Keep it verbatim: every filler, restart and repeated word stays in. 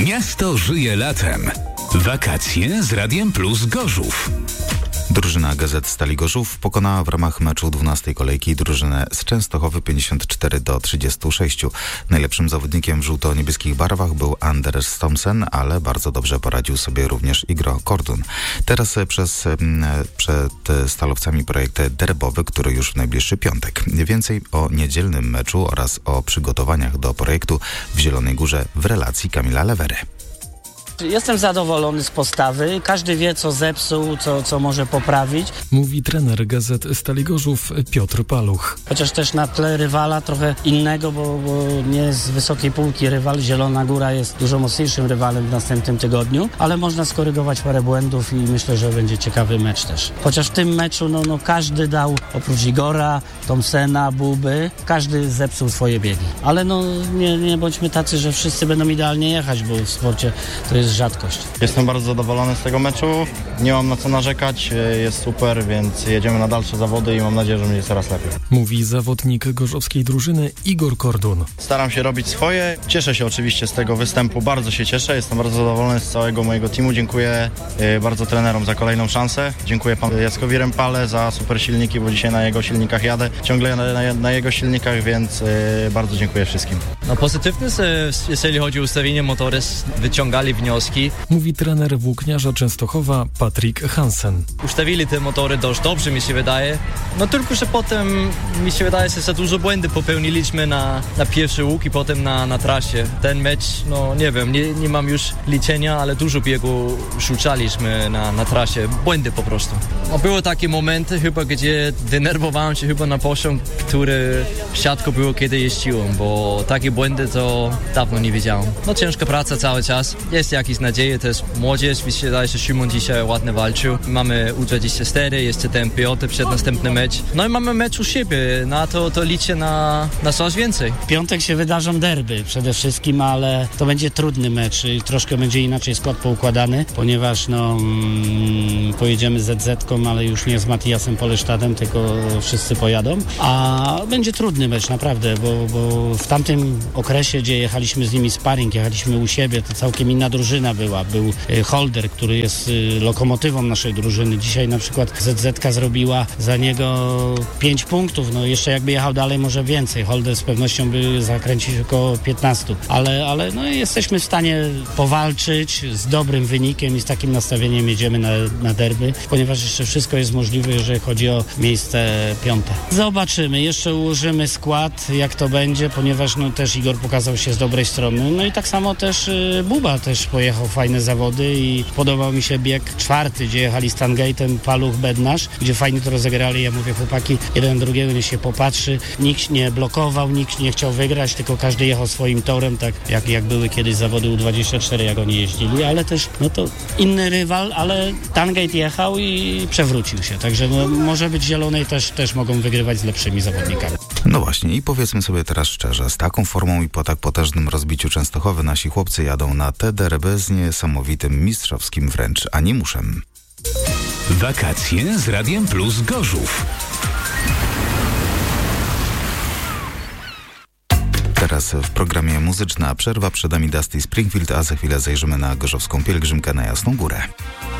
Miasto żyje latem. Wakacje z Radiem Plus Gorzów. Drużyna Gazet Stali Gorzów pokonała w ramach meczu dwunastej kolejki drużynę z Częstochowy pięćdziesiąt cztery do trzydziestu sześciu. Najlepszym zawodnikiem w żółto-niebieskich barwach był Anders Thomsen, ale bardzo dobrze poradził sobie również Igor Kordun. Teraz przez, przed stalowcami projekt derbowy, który już w najbliższy piątek. Więcej o niedzielnym meczu oraz o przygotowaniach do projektu w Zielonej Górze w relacji Kamila Lewery. Jestem zadowolony z postawy. Każdy wie, co zepsuł, co, co może poprawić. Mówi trener Gazet Stali Gorzów Piotr Paluch. Chociaż też na tle rywala trochę innego, bo, bo nie z wysokiej półki rywal. Zielona Góra jest dużo mocniejszym rywalem w następnym tygodniu, ale można skorygować parę błędów i myślę, że będzie ciekawy mecz też. Chociaż w tym meczu no, no każdy dał, oprócz Igora, Thomsena, Buby, każdy zepsuł swoje biegi. Ale no nie, nie bądźmy tacy, że wszyscy będą idealnie jechać, bo w sporcie to jest rzadkość. Jestem bardzo zadowolony z tego meczu, nie mam na co narzekać, jest super, więc jedziemy na dalsze zawody i mam nadzieję, że będzie coraz lepiej. Mówi zawodnik gorzowskiej drużyny Igor Kordun. Staram się robić swoje, cieszę się oczywiście z tego występu, bardzo się cieszę, jestem bardzo zadowolony z całego mojego teamu, dziękuję bardzo trenerom za kolejną szansę, dziękuję panu Jackowi Rempale za super silniki, bo dzisiaj na jego silnikach jadę, ciągle na, na, na jego silnikach, więc bardzo dziękuję wszystkim. No pozytywnie, jeżeli chodzi o ustawienie motory, wyciągali wnioski. Mówi trener włókniarza Częstochowa Patryk Hansen. Ustawili te motory dość dobrze, mi się wydaje. No tylko, że potem mi się wydaje, że za dużo błędy popełniliśmy na, na pierwszy łuk i potem na, na trasie. Ten mecz, no nie wiem, nie, nie mam już liczenia, ale dużo biegu rzucaliśmy na, na trasie. Błędy po prostu. No były takie momenty chyba, gdzie denerwowałem się chyba na poziom, który w siatku było, kiedy jeździłem, bo takie błędy to dawno nie widziałem. No ciężka praca cały czas. Jest jakieś nadzieje, to jest młodzież, mi się wydaje, że Szymon dzisiaj ładnie walczył. Mamy U dwadzieścia cztery, jeszcze ten Piotr przed następny mecz. No i mamy mecz u siebie, na to, to liczę na, na coś więcej. W piątek się wydarzą derby przede wszystkim, ale to będzie trudny mecz i troszkę będzie inaczej skład poukładany, ponieważ no mm, pojedziemy z zet zetką, ale już nie z Matiasem Polesztadem, tylko wszyscy pojadą, a będzie trudny mecz naprawdę, bo, bo w tamtym okresie, gdzie jechaliśmy z nimi sparring, jechaliśmy u siebie, to całkiem inna drużyna była. Był Holder, który jest lokomotywą naszej drużyny. Dzisiaj na przykład zet zetka zrobiła za niego pięć punktów. No jeszcze jakby jechał dalej, może więcej. Holder z pewnością by zakręcić około piętnaście. Ale, ale no jesteśmy w stanie powalczyć z dobrym wynikiem i z takim nastawieniem jedziemy na, na derby, ponieważ jeszcze wszystko jest możliwe, jeżeli chodzi o miejsce piąte. Zobaczymy. Jeszcze ułożymy skład, jak to będzie, ponieważ no też Igor pokazał się z dobrej strony. No i tak samo też y, Buba też pojechał fajne zawody i podobał mi się bieg czwarty, gdzie jechali Stangate'em, Paluch, Bednarz, gdzie fajnie to rozegrali. Ja mówię, chłopaki, jeden drugiego niech się popatrzy. Nikt nie blokował, nikt nie chciał wygrać, tylko każdy jechał swoim torem, tak jak, jak były kiedyś zawody U dwadzieścia cztery, jak oni jeździli, ale też, no to inny rywal, ale Stangate jechał i przewrócił się, także no, może być Zielonej też, też mogą wygrywać z lepszymi zawodnikami. No właśnie i powiedzmy sobie teraz szczerze, z taką formą i po tak potężnym rozbiciu Częstochowy nasi chłopcy jadą na te derby z niesamowitym mistrzowskim wręcz animuszem. Wakacje z Radiem Plus Gorzów. Teraz w programie Muzyczna Przerwa, przed nami Dusty Springfield, a za chwilę zajrzymy na gorzowską pielgrzymkę na Jasną Górę.